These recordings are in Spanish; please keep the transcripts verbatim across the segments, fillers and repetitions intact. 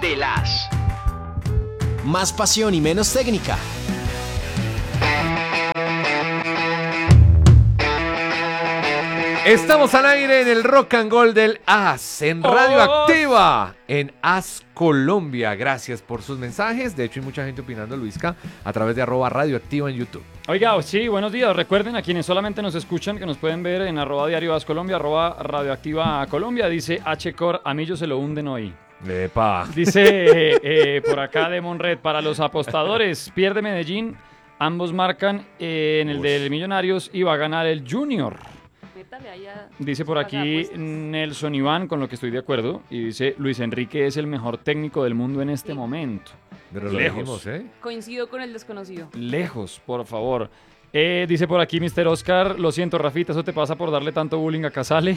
de las. Más pasión y menos técnica. Estamos al aire en el Rock and Roll del A S, en Radio Oh. Activa, en A S Colombia. Gracias por sus mensajes. De hecho, hay mucha gente opinando, Luisca, a través de arroba Radio Activa en YouTube. Oiga, sí, buenos días. Recuerden a quienes solamente nos escuchan que nos pueden ver en arroba diario As Colombia, arroba radioactiva Colombia. Dice H. Cor, a mí yo se lo hunden hoy. Epa. Dice eh, eh, por acá de Monred, para los apostadores, pierde Medellín, ambos marcan eh, en el Uy. de Millonarios y va a ganar el Junior. Métale ahí a- Dice por pagar aquí apuestas. Nelson Iván, con lo que estoy de acuerdo, y dice Luis Enrique es el mejor técnico del mundo en este Sí. momento. Pero lo Lejos. dijimos, ¿eh? Coincido con el desconocido. Lejos, por favor. Eh, dice por aquí mister Oscar, lo siento Rafita, eso te pasa por darle tanto bullying a Casale.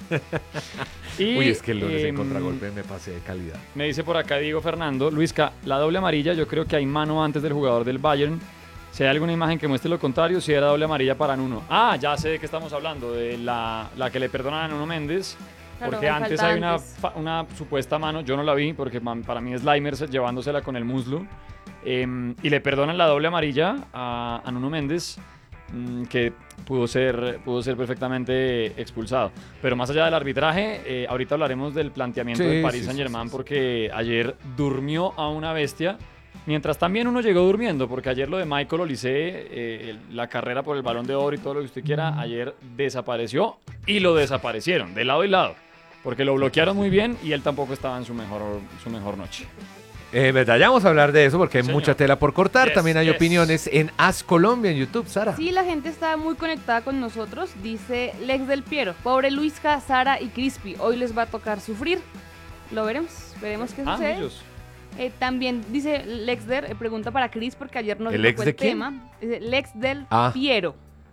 Y, Uy, es que el lunes en em, contragolpe me pasé de calidad. Me dice por acá Diego Fernando, Luisca, la doble amarilla, yo creo que hay mano antes del jugador del Bayern. Si hay alguna imagen que muestre lo contrario, si era doble amarilla para Nuno. Ah, ya sé de qué estamos hablando, de la, la que le perdonan a Nuno Méndez. Claro, Porque hay antes falta hay una, antes. fa- una supuesta mano, yo no la vi, porque man- para mí es Slimer llevándosela con el muslo. Em, y le perdonan la doble amarilla a, a Nuno Méndez, mm, que pudo ser, pudo ser perfectamente expulsado. Pero más allá del arbitraje, eh, ahorita hablaremos del planteamiento Sí, de Paris sí, Saint Germain, sí, sí, sí. porque ayer durmió a una bestia. Mientras también uno llegó durmiendo, porque ayer lo de Michael Olise, eh, el- la carrera por el Balón de Oro y todo lo que usted quiera, ayer desapareció y lo desaparecieron, de lado y lado, porque lo bloquearon muy bien y él tampoco estaba en su mejor, su mejor noche. Eh, verdad, ya vamos a hablar de eso porque hay Señor. mucha tela por cortar. Yes, También hay yes. opiniones en A S Colombia en YouTube, Sara. Sí, la gente está muy conectada con nosotros, dice Lex del Piero. Pobre Luisca, Sara y Crispy, hoy les va a tocar sufrir. Lo veremos, veremos qué Ah, sucede. ellos. Eh, también dice Lexder, eh, pregunta para Chris porque ayer nos ¿El tocó ex el de quién? tema. Dice, Lex del Ah. Piero.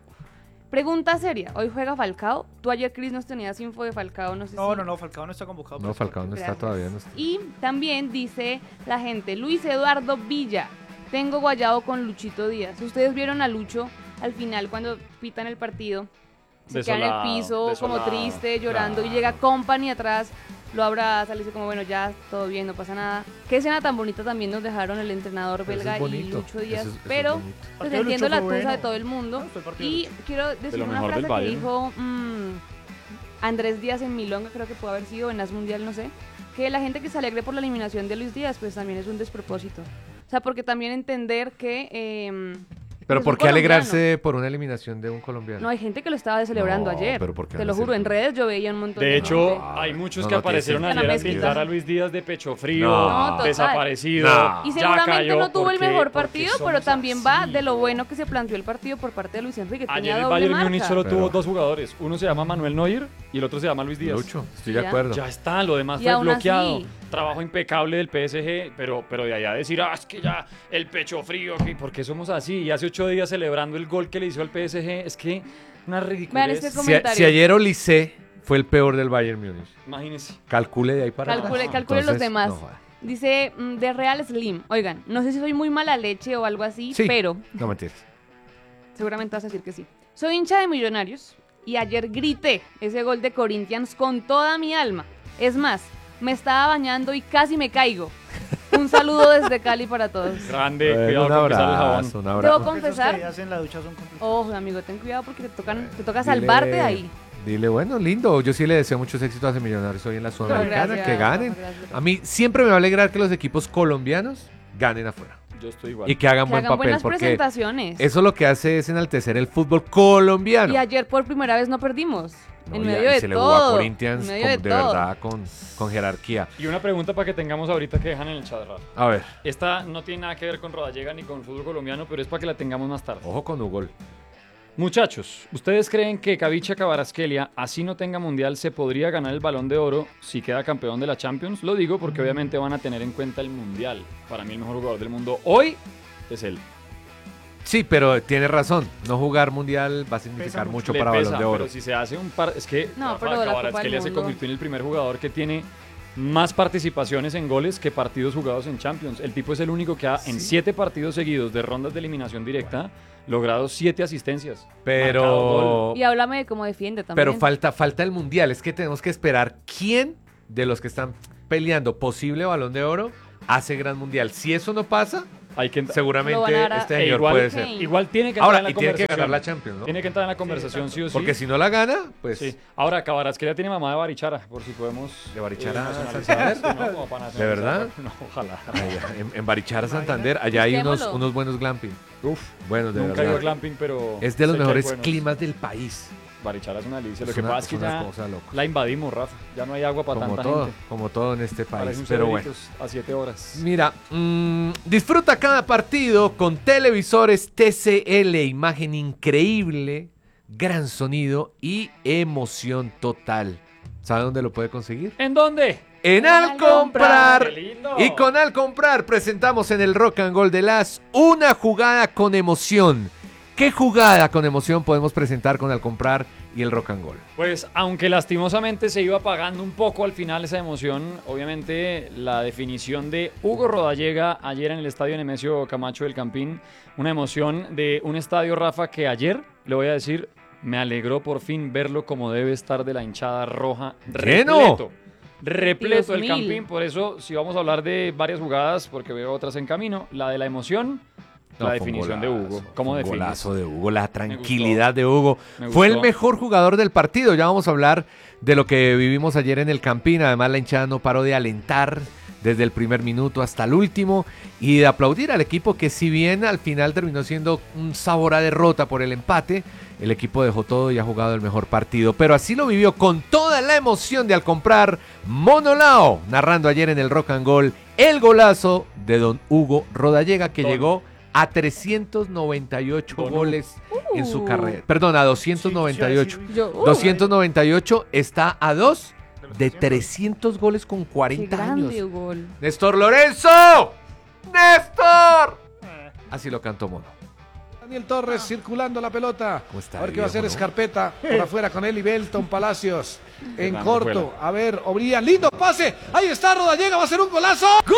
Pregunta seria, ¿hoy juega Falcao? Tú ayer, Chris, nos tenías info de Falcao, no sé No, si... no, no, Falcao no está convocado. No, por Falcao no está Gracias. todavía. No está. Y también dice la gente, Luis Eduardo Villa, tengo guayado con Luchito Díaz. Ustedes vieron a Lucho al final cuando pitan el partido, se queda en el Desolado, piso desolado, como triste, llorando, claro. y llega Company atrás, lo abraza, le dice como bueno, ya todo bien, no pasa nada. Qué escena tan bonita también nos dejaron el entrenador Pero eso belga es y bonito. Lucho Díaz, Eso es- eso es pero bonito. pues Partido de entiendo Lucho la fue tusa de bueno. todo el mundo. No, fue el partido de Y Lucho. quiero decir lo una mejor del frase que Bayern. dijo mm, Andrés Díaz en Milonga, creo que pudo haber sido en As Mundial, no sé, que la gente que se alegre por la eliminación de Luis Díaz, pues también es un despropósito. O sea, porque también entender que... eh, Pero es ¿por un qué alegrarse colombiano. por una eliminación de un colombiano? No, hay gente que lo estaba celebrando No, ayer. pero ¿por qué Te van lo a hacer juro, en eso? redes yo veía un montón de De hecho, gente. hay muchos no, que no tiene aparecieron sentido. ayer a Mezcla. brindar a Luis Díaz de pecho frío, No, total. desaparecido. No. Y ya seguramente cayó, no tuvo el ¿por qué? mejor ¿Por qué partido, pero somos también así, va de lo güey? bueno que se planteó el partido por parte de Luis Enrique. Ayer Tenía el doble Bayern marca. Múnich solo Pero- tuvo dos jugadores. Uno se llama Manuel Neuer y el otro se llama Luis Díaz. Lucho, estoy de Ya. acuerdo. Ya está, lo demás Y fue aún bloqueado. así- Trabajo impecable del P S G, pero, pero de allá a decir, ah, es que ya el pecho frío, que- ¿por qué somos así? Y hace ocho días celebrando el gol que le hizo al P S G, es que una ridiculez. Vean este Si, comentario. si ayer Olise fue el peor del Bayern Múnich, Imagínense. calcule de ahí para Calcule, atrás. calcule los Entonces, demás. no joda. Dice mm, de Real Slim. Oigan, no sé si soy muy mala leche o algo así, Sí. pero No mentiras. seguramente vas a decir que sí. Soy hincha de Millonarios y ayer grité ese gol de Corinthians con toda mi alma. Es más, me estaba bañando y casi me caigo. Un saludo desde Cali para todos. Grande, Bueno, cuidado un con pisar el abrazo, jabón. un Debo abrazo. Esos confesar. que hacen la ducha son complicados. Ojo, amigo, ten cuidado porque te, tocan, te toca Dile- salvarte de ahí. Dile, bueno, lindo. Yo sí le deseo muchos éxitos a Millonarios hoy en la Sudamericana, Gracias, que ganen. gracias. A mí siempre me va a alegrar que los equipos colombianos ganen afuera Yo estoy igual. y que hagan Que buen hagan papel, buenas porque presentaciones. eso lo que hace es enaltecer el fútbol colombiano. Y ayer por primera vez no perdimos. No, en y- medio y de se le jugó a todo. Corinthians En medio con- de de, todo. verdad con, con jerarquía. Y una pregunta para que tengamos ahorita que dejan en el chat, Rafa. A ver, Esta no tiene nada que ver con Rodallega ni con el fútbol colombiano, pero es para que la tengamos más tarde. ojo con Hugo. Muchachos, ¿ustedes creen que Kavicha Kvaratskhelia, así no tenga mundial, se podría ganar el Balón de Oro si queda campeón de la Champions? Lo digo porque obviamente van a tener en cuenta el mundial. Para mí el mejor jugador del mundo hoy es él. Sí, pero tiene razón. No jugar mundial va a significar Pesa mucho Le para pesa, Balón de Oro. pero si se hace un par... Es que No, Rafa, pero de la Copa Kvaratskhelia del se Mundo. convirtió en el primer jugador que tiene más participaciones en goles que partidos jugados en Champions. El tipo es el único que ha, en siete partidos seguidos de rondas de eliminación directa, logrado siete asistencias. Marcado gol. Pero, Y háblame de cómo defiende también. pero falta, falta el mundial. Es que tenemos que esperar quién de los que están peleando posible Balón de Oro hace gran mundial. Si eso no pasa, Hay que entrar. seguramente Lo van a dar a- este E señor igual, puede ser. igual tiene que entrar Ahora, en la y tiene que conversación. ganar la Champions, ¿no? Tiene que entrar en la conversación sí, o sí. Porque si no la gana, pues Sí. Ahora, Cabarasquelia tiene mamá de Barichara, por si podemos... ¿De Barichara eh, a nacionalizar. Santander? Sí, no, como para ¿De verdad? nacionalizar. No, ojalá. allá, en, en Barichara, Santander, allá hay unos, Busquémoslo. unos buenos glamping. Uf, Buenos, de nunca he ido a verdad. glamping, pero... Es de los sé que hay mejores buenos. climas del país. Barichara es una delicia. Lo Es que una- pasa es es que una ya cosa loca. la invadimos, Rafa. Ya no hay agua para Como tanta todo, gente. como todo en este país. Parecen Pero bueno. cedritos a siete horas. Mira, mm, disfruta cada partido con televisores T C L, imagen increíble, gran sonido y emoción total. ¿Sabe dónde lo puede conseguir? ¿En dónde? En Al Al Comprar. ¡Qué lindo! Y con Al Comprar presentamos en el Rock and Roll de las una jugada con emoción. ¿Qué jugada con emoción podemos presentar con Al Comprar y el Rock and Roll? Pues aunque lastimosamente se iba apagando un poco al final esa emoción, obviamente la definición de Hugo Rodallega ayer en el estadio Nemesio Camacho del Campín, una emoción de un estadio, Rafa, que ayer, le voy a decir, me alegró por fin verlo como debe estar de la hinchada roja. ¡Lleno! Repleto. Repleto el Dios mil. Campín, por eso si vamos a hablar de varias jugadas, porque veo otras en camino, la de la emoción, No, la fue un definición de golazo, Hugo. fue ¿Cómo un defines? golazo de Hugo, la tranquilidad de Hugo. Me Fue el gustó. mejor jugador del partido. Ya vamos a hablar de lo que vivimos ayer en el Campín. Además, la hinchada no paró de alentar desde el primer minuto hasta el último y de aplaudir al equipo que, si bien al final terminó siendo un sabor a derrota por el empate, el equipo dejó todo y ha jugado el mejor partido. Pero así lo vivió con toda la emoción de Al Comprar Monolao, narrando ayer en el Rock and Roll el golazo de don Hugo Rodallega, que Don. llegó a trescientos noventa y ocho Don Hugo. goles en su Uh. carrera. Perdón, a doscientos noventa y ocho. Yo, uh, doscientos noventa y ocho está a dos de trescientos goles con qué cuarenta grande años. gol. ¡Néstor Lorenzo! ¡Néstor! Así lo cantó Mono. Daniel Torres circulando la pelota. ¿Cómo está, A ver qué va a hacer viejo, no? Escarpeta por afuera con él y Belton Palacios. En Fernando corto. Espuela. A ver, Obrían. Lindo pase. Ahí está Rodallega. Va a ser un golazo. ¡Gol!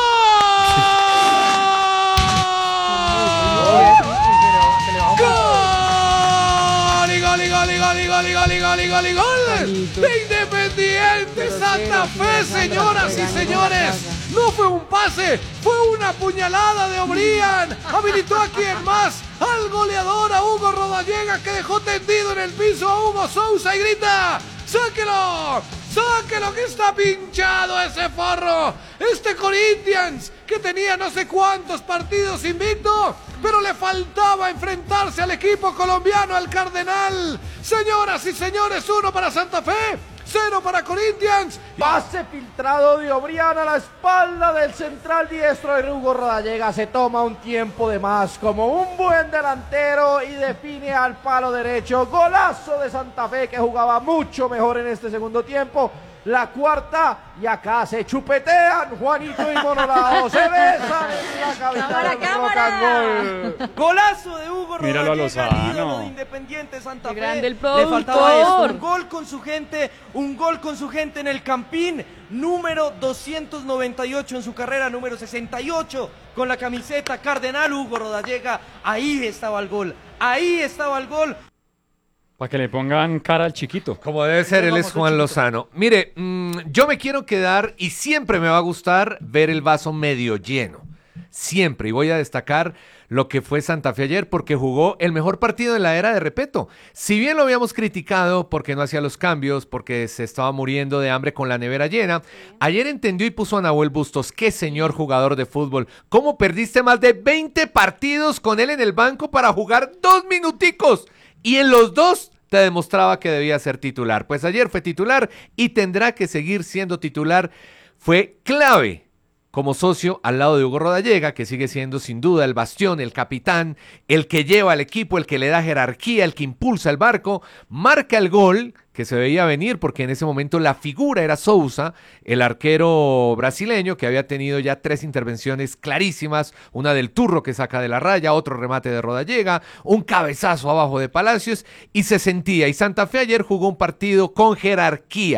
¡Gol! Y gol, y gol, y gol, y gol, y gol, y gol, y gol, y gol. De Independiente Santa Fe, señoras y señores. No fue un pase, fue una puñalada de Obrián. Habilitó a quien más, al goleador, a Hugo Rodallega, que dejó tendido en el piso a Hugo Sousa y grita: ¡sáquelo! ¡Sáquelo, que está pinchado ese forro! Este Corinthians, que tenía no sé cuántos partidos invicto, pero le faltaba enfrentarse al equipo colombiano, al Cardenal. Señoras y señores, uno para Santa Fe, cero para Corinthians. Pase filtrado de Obrián a la espalda del central diestro de Hugo Rodallega. Se toma un tiempo de más como un buen delantero y define al palo derecho. Golazo de Santa Fe, que jugaba mucho mejor en este segundo tiempo. La cuarta, y acá se chupetean Juanito y Monolao. Se besan en la capital del rock and roll. Golazo de Hugo Míralo a Rodallega, Lozano. ídolo de Independiente Santa Qué Fe. grande el Le faltaba productor. esto, un gol con su gente, un gol con su gente en el Campín, número doscientos noventa y ocho en su carrera, número sesenta y ocho con la camiseta Cardenal Hugo Rodallega. Ahí estaba el gol, ahí estaba el gol. Para que le pongan cara al chiquito. Como debe ser, él Vamos, es Juan chiquito. Lozano. Mire, mm, yo me quiero quedar y siempre me va a gustar ver el vaso medio lleno. Siempre. Y voy a destacar lo que fue Santa Fe ayer porque jugó el mejor partido en la era de Repeto. Si bien lo habíamos criticado porque no hacía los cambios, porque se estaba muriendo de hambre con la nevera llena, ayer entendió y puso a Nahuel Bustos. Qué señor jugador de fútbol. ¿Cómo perdiste más de veinte partidos con él en el banco para jugar dos minuticos? Y en los dos te demostraba que debía ser titular. Pues ayer fue titular y tendrá que seguir siendo titular. Fue clave como socio al lado de Hugo Rodallega, que sigue siendo sin duda el bastión, el capitán, el que lleva al equipo, el que le da jerarquía, el que impulsa el barco, marca el gol que se veía venir porque en ese momento la figura era Sousa, el arquero brasileño que había tenido ya tres intervenciones clarísimas, una del Turro que saca de la raya, otro remate de Rodallega, un cabezazo abajo de Palacios y se sentía. Y Santa Fe ayer jugó un partido con jerarquía.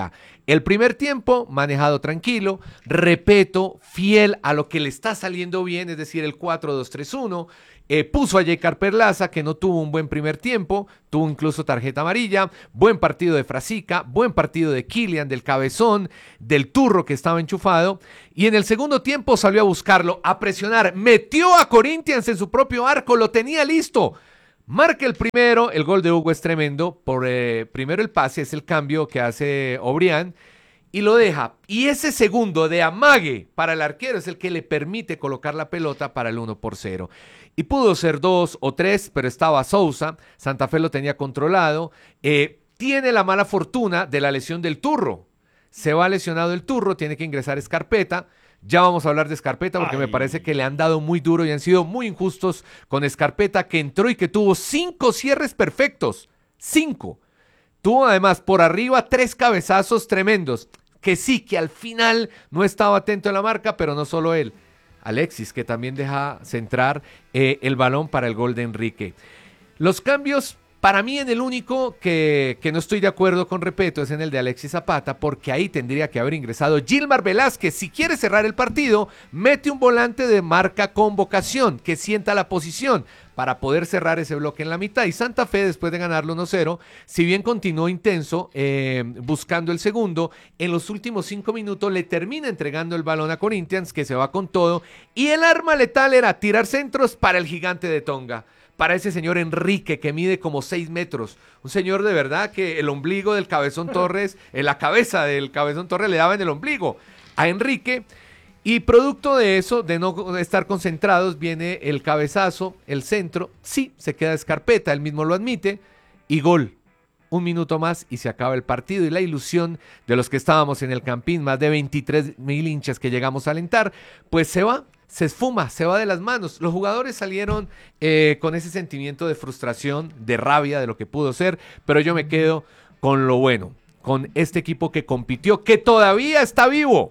El primer tiempo, manejado tranquilo, Repetto, fiel a lo que le está saliendo bien, es decir, el cuatro dos tres uno, eh, puso a Jeicar Perlaza, que no tuvo un buen primer tiempo, tuvo incluso tarjeta amarilla, buen partido de Frasica, buen partido de Kylian, del Cabezón, del Turro que estaba enchufado, y en el segundo tiempo salió a buscarlo, a presionar, metió a Corinthians en su propio arco, lo tenía listo. Marca el primero, el gol de Hugo es tremendo, por eh, primero el pase, es el cambio que hace Obrián, y lo deja. Y ese segundo de amague para el arquero es el que le permite colocar la pelota para el uno por cero. Y pudo ser dos o tres, pero estaba Sousa, Santa Fe lo tenía controlado, eh, tiene la mala fortuna de la lesión del Turro, se va lesionado el Turro, tiene que ingresar Scarpetta. Ya vamos a hablar de Scarpetta porque Ay. me parece que le han dado muy duro y han sido muy injustos con Scarpetta, que entró y que tuvo cinco cierres perfectos. Cinco. Tuvo además por arriba tres cabezazos tremendos. Que sí, que al final no estaba atento en la marca, pero no solo él. Alexis, que también deja centrar eh, el balón para el gol de Enrique. Los cambios, para mí en el único que, que no estoy de acuerdo con Repetto es en el de Alexis Zapata, porque ahí tendría que haber ingresado Gilmar Velázquez. Si quiere cerrar el partido, mete un volante de marca convocación, que sienta la posición para poder cerrar ese bloque en la mitad. Y Santa Fe, después de ganarlo uno cero, si bien continuó intenso eh, buscando el segundo, en los últimos cinco minutos le termina entregando el balón a Corinthians, que se va con todo, y el arma letal era tirar centros para el gigante de Tonga, para ese señor Enrique, que mide como seis metros, un señor de verdad que el ombligo del Cabezón Torres, en la cabeza del Cabezón Torres le daba en el ombligo a Enrique. Y producto de eso, de no estar concentrados, viene el cabezazo, el centro, sí, se queda Scarpetta, él mismo lo admite, y gol. Un minuto más y se acaba el partido, y la ilusión de los que estábamos en el Campín, más de veintitrés mil hinchas que llegamos a alentar, pues se va, se esfuma, se va de las manos. Los jugadores salieron eh, con ese sentimiento de frustración, de rabia de lo que pudo ser, pero yo me quedo con lo bueno, con este equipo que compitió, que todavía está vivo.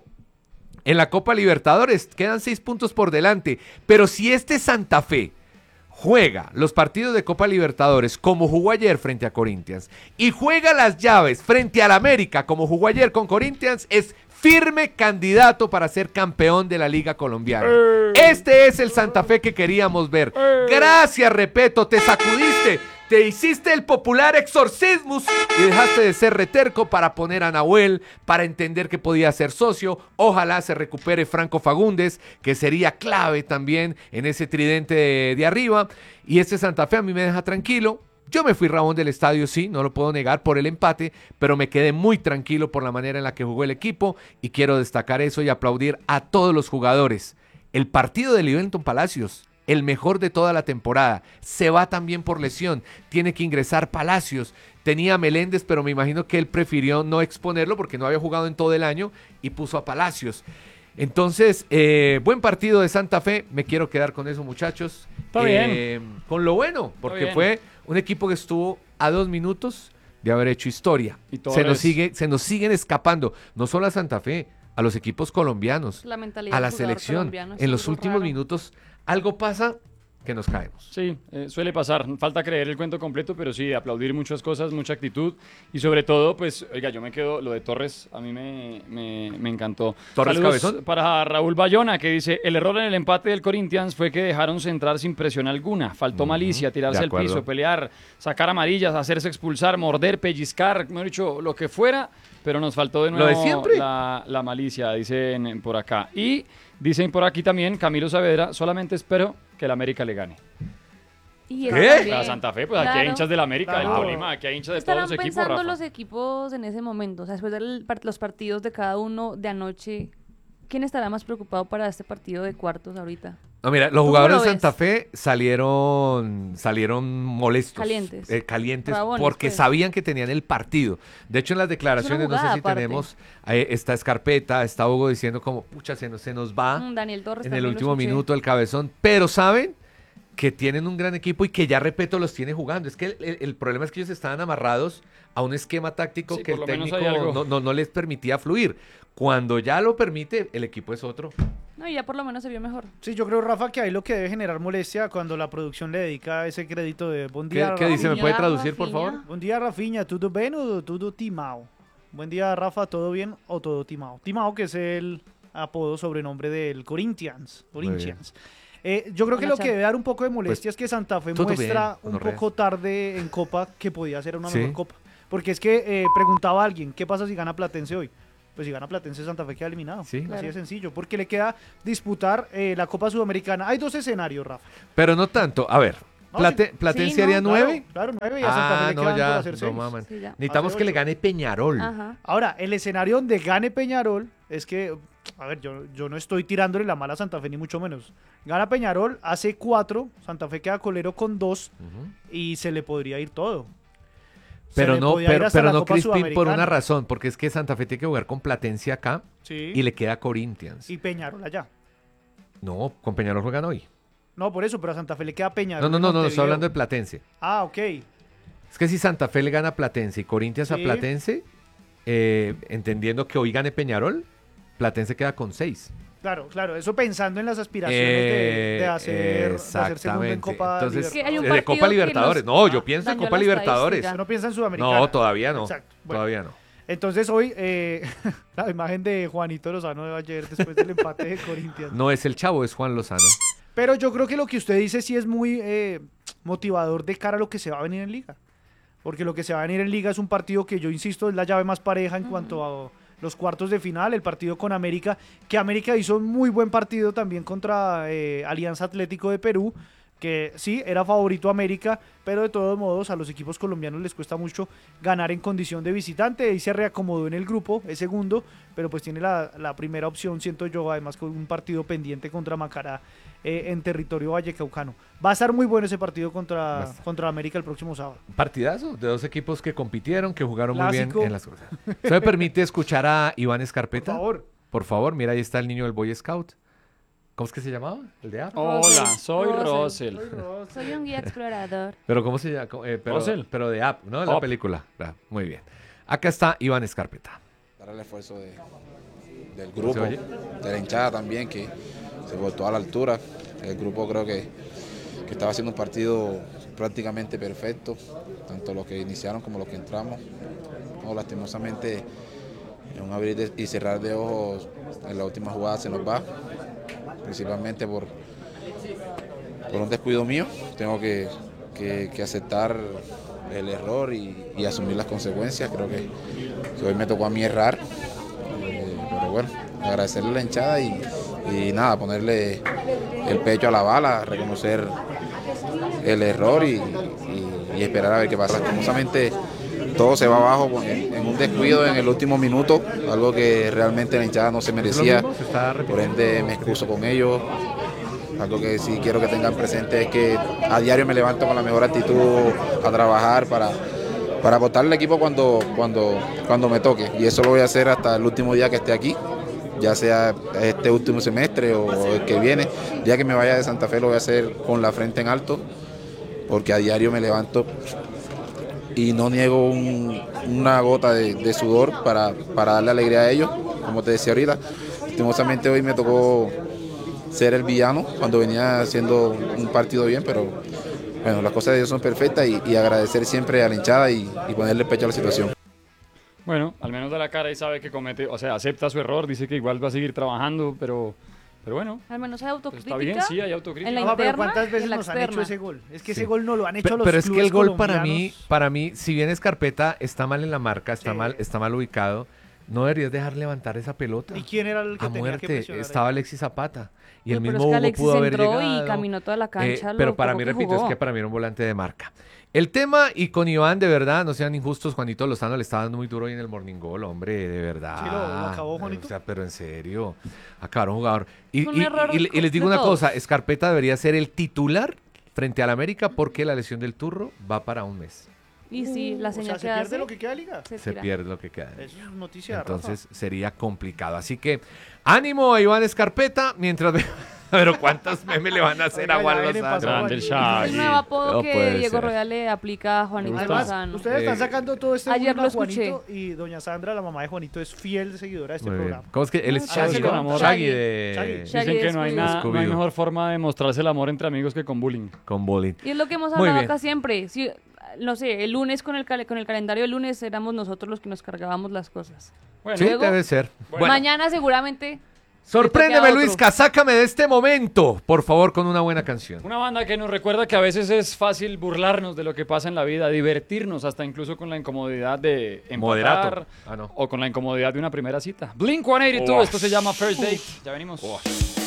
En la Copa Libertadores quedan seis puntos por delante, pero si este Santa Fe juega los partidos de Copa Libertadores como jugó ayer frente a Corinthians y juega las llaves frente al América como jugó ayer con Corinthians, es firme candidato para ser campeón de la Liga Colombiana. Este es el Santa Fe que queríamos ver. Gracias, Repetto, te sacudiste. Te hiciste el popular exorcismus y dejaste de ser reterco para poner a Nahuel, para entender que podía ser socio. Ojalá se recupere Franco Fagundes, que sería clave también en ese tridente de, de arriba. Y este Santa Fe a mí me deja tranquilo. Yo me fui rabón del estadio, sí, no lo puedo negar por el empate, pero me quedé muy tranquilo por la manera en la que jugó el equipo y quiero destacar eso y aplaudir a todos los jugadores. El partido de Livingston Palacios, el mejor de toda la temporada, se va también por lesión, tiene que ingresar Palacios, tenía a Meléndez, pero me imagino que él prefirió no exponerlo porque no había jugado en todo el año y puso a Palacios. Entonces, eh, buen partido de Santa Fe, me quiero quedar con eso, muchachos. Está eh, bien. Con lo bueno, porque fue un equipo que estuvo a dos minutos de haber hecho historia. Y se nos sigue, se nos siguen escapando, no solo a Santa Fe, a los equipos colombianos, la mentalidad a la del jugador selección. colombiano es En los algo últimos raro. minutos algo pasa que nos caemos. Sí, eh, suele pasar. Falta creer el cuento completo, pero sí, aplaudir muchas cosas, mucha actitud. Y sobre todo, pues, oiga, yo me quedo, lo de Torres, a mí me, me, me encantó. Torres Saludos Cabezón. para Raúl Bayona, que dice, el error en el empate del Corinthians fue que dejaron centrar sin presión alguna. Faltó malicia, tirarse de al acuerdo. piso, pelear, sacar amarillas, hacerse expulsar, morder, pellizcar, mejor dicho, lo que fuera, pero nos faltó de Lo nuevo de siempre. La, la malicia, dicen por acá. Y dicen por aquí también, Camilo Saavedra, solamente espero que el América le gane. Y ¿Qué? eso también. A Santa Fe, pues aquí hay Claro. hinchas del América, del Claro. Tolima, aquí hay hinchas de todos Estarán los equipos, pensando Rafa. los equipos en ese momento, o sea, después de los partidos de cada uno de anoche, ¿quién estará más preocupado para este partido de cuartos ahorita? No, mira, los ¿Cómo jugadores lo de ves? Santa Fe salieron, salieron molestos. Calientes. eh, calientes Rabones, porque pues. sabían que tenían el partido. De hecho, en las declaraciones, no sé jugada si aparte. tenemos, eh, está Escarpeta, está Hugo diciendo como, pucha, se nos, se nos va Mm, Daniel Torres en también el lo último escuché. minuto el Cabezón. Pero saben que tienen un gran equipo y que ya, repito, los tiene jugando. Es que el, el- el problema es que ellos estaban amarrados a un esquema táctico Sí, que por el lo menos técnico hay algo. no, no, no les permitía fluir. Cuando ya lo permite, el equipo es otro. No, ya por lo menos se vio mejor. Sí, yo creo, Rafa, que ahí lo que debe generar molestia cuando la producción le dedica ese crédito de buen ¿Qué, día, qué dice? ¿Me Rafinha, puede traducir, por Rafinha. favor? Buen día, Rafinha, tudo bem ou tudo timao? Buen día, Rafa, ¿todo bien o todo timao? Timao, que es el apodo, sobrenombre del Corinthians. Corinthians. Eh, yo creo que Hola, lo que Cham. debe dar un poco de molestia es que Santa Fe todo muestra bien, un gonorrea. poco tarde en Copa que podía ser una Sí. mejor Copa. Porque es que eh, preguntaba a alguien, ¿qué pasa si gana Platense hoy? Pues si gana Platense, Santa Fe queda eliminado. Sí. Así Claro. de sencillo. Porque le queda disputar eh, la Copa Sudamericana. Hay dos escenarios, Rafa. Pero no tanto. A ver, No, Plate- sí. Platense Sí, haría no, nueve. Claro, claro, nueve y a Santa Fe Ah, le no, quedan por ya. hacer No, seis. maman. Sí, ya. Necesitamos Hace que le ocho. gane Peñarol. Ajá. Ahora, el escenario donde gane Peñarol es que, a ver, yo, yo no estoy tirándole la mala a Santa Fe, ni mucho menos. Gana Peñarol, hace cuatro, Santa Fe queda colero con dos Ujú. y se le podría ir todo. Se Pero le no, podía ir pero, hasta pero la no Copa Crispin, por Sudamericana. una razón, porque es que Santa Fe tiene que jugar con Platense acá Sí. y le queda Corinthians. Y Peñarol allá. No, con Peñarol juegan hoy. No, por eso, pero a Santa Fe le queda Peñarol. No, no, en no, no, Montevideo. estoy hablando de Platense. Ah, ok. Es que si Santa Fe le gana a Platense y Corinthians a Sí. Platense, eh, entendiendo que hoy gane Peñarol, Platense queda con seis. Claro, claro, eso pensando en las aspiraciones de, de hacer, de hacer segundo en exactamente. Copa Entonces, Que hay un de partido Copa que Libertadores. nos No, yo pienso en dañó Copa la Libertadores. estadística. Uno piensa en Sudamericana. No, todavía no. Exacto. Bueno, Todavía no. entonces hoy eh, la imagen de Juanito Lozano de ayer después del empate de Corinthians. No es el chavo, es Juan Lozano. Pero yo creo que lo que usted dice sí es muy eh, motivador de cara a lo que se va a venir en Liga. Porque lo que se va a venir en Liga es un partido que yo insisto es la llave más pareja en cuanto a los cuartos de final, el partido con América, que América hizo un muy buen partido también contra eh, Alianza Atlético de Perú, que sí, era favorito América, pero de todos modos a los equipos colombianos les cuesta mucho ganar en condición de visitante, y se reacomodó en el grupo, es segundo, pero pues tiene la, la primera opción, siento yo, además con un partido pendiente contra Macará eh, en territorio vallecaucano. Va a estar muy bueno ese partido Va a contra, estar. contra América el próximo sábado. Partidazo de dos equipos que compitieron, que jugaron Clásico. muy bien en las cosas. ¿Se me permite escuchar a Iván Por Escarpeta? favor. Por favor, mira, ahí está el niño del Boy Scout. ¿Cómo es que se llamaba? ¿El de App? Hola, soy Russell. Russell. Soy un guía explorador. Pero ¿cómo se llama? Eh, pero, Russell. pero de App, ¿no? De la Up. película. Ah, muy bien. Acá está Iván Escarpeta. Dar el esfuerzo de- del ¿Se grupo, oye? de la hinchada también, que se portó a la altura. El grupo creo que, que estaba haciendo un partido prácticamente perfecto, tanto los que iniciaron como los que entramos. No, lastimosamente, en un abrir de- y cerrar de ojos en la última jugada se nos va, principalmente por, por un descuido mío. Tengo que, que- que aceptar el error y, y asumir las consecuencias. Creo que, que hoy me tocó a mí errar, eh, pero bueno, agradecerle a la hinchada y, y nada, ponerle el pecho a la bala, reconocer el error y, y- y esperar a ver qué pasa. Lastimosamente todo se va abajo en, en un descuido en el último minuto, algo que realmente la hinchada no se merecía, mismo? ¿Se está por repitiendo? ende me excuso con ellos. Algo que sí quiero que tengan presente es que a diario me levanto con la mejor actitud a trabajar para, para aportarle al equipo cuando, cuando, cuando me toque, y eso lo voy a hacer hasta el último día que esté aquí, ya sea este último semestre o el que viene. El día que me vaya de Santa Fe lo voy a hacer con la frente en alto, porque a diario me levanto y no niego un- una gota de, de sudor para, para darle alegría a ellos, como te decía ahorita. Lastimosamente hoy me tocó ser el villano cuando venía haciendo un partido bien, pero bueno, las cosas de Dios son perfectas, y, y agradecer siempre a la hinchada y, y ponerle pecho a la situación. Bueno, al menos da la cara y sabe que comete, o sea, acepta su error, dice que igual va a seguir trabajando, pero, pero bueno, Al menos hay pues autocrítica. está bien, sí, hay autocrítica. En la Ah, pero interna ¿cuántas y veces en la nos han hecho externa. ese gol? Es que Sí. ese gol no lo han hecho Pe- los Pero es que el clubes gol para mí, colombianos. para mí, si bien Escarpeta está mal en la marca, está Sí. mal, está mal ubicado, no deberías dejar levantar esa pelota. ¿Y quién era el que A tenía que muerte, presionar ahí? estaba Alexis Zapata. Y el No, pero mismo es que Hugo Alexis pudo haber entró llegado. y caminó toda la Eh, cancha. lo pero para poco mí, que repito, es jugó. que para mí era un volante de marca. El tema, y con Iván, de verdad, no sean injustos, Juanito Lozano le está dando muy duro hoy en el Morning Goal, hombre, de verdad. Sí, lo- lo acabó, Juanito. O sea, pero en serio, acabaron un jugador. Y, Es un y- error y- y les digo de una todos. cosa, Escarpeta debería ser el titular frente al América porque la lesión del Turro va para un mes. Y sí, la O sea, señal se que pierde hace, lo que queda de liga. se Se tira. pierde lo que queda. de Eso liga. es noticia, Entonces Rafa. sería complicado. Así que ánimo a Iván Escarpeta mientras ve- Pero ¿cuántos memes le van a hacer Oiga, a Juan ya viene Lozano? pasando Grande el allí. Shaggy. El nuevo apodo No que puede Diego ser. Royal le aplica a Juanito Además, Lozano. ustedes están Eh, sacando todo este ayer bullying lo a Juanito, escuché. y doña Sandra, la mamá de Juanito, es fiel seguidora de este Muy bien. programa. ¿Cómo es que él es Ah, Shaggy? sí, ¿no? con amor. Shaggy Shaggy. de Shaggy. Dicen Shaggy que no hay, Scooby-Doo. nada, no hay Scooby-Doo. mejor forma de mostrarse el amor entre amigos que con bullying. con bowling. Y es lo que hemos Muy hablado bien. acá siempre. Si, no sé, el lunes con el, cal- con el calendario del lunes éramos nosotros los que nos cargábamos las cosas. Bueno, Sí, Luego, debe ser. Bueno, Mañana seguramente... sorpréndeme, le toque a Luis, otro. sácame de este momento, por favor, con una buena canción. una banda que nos recuerda que a veces es fácil burlarnos de lo que pasa en la vida, divertirnos hasta incluso con la incomodidad de empatar Moderato. Ah, no. o con la incomodidad de una primera cita. Blink ciento ochenta y dos, esto se llama First Date. Ya venimos.